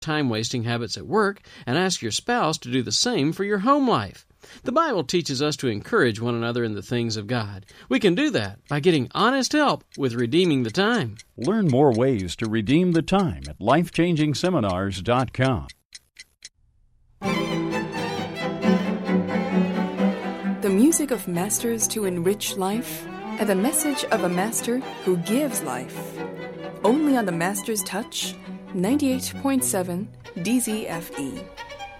time-wasting habits at work and ask your spouse to do the same for your home life. The Bible teaches us to encourage one another in the things of God. We can do that by getting honest help with redeeming the time. Learn more ways to redeem the time at lifechangingseminars.com. The music of masters to enrich life, and the message of a master who gives life. Only on the Master's Touch, 98.7 DZFE.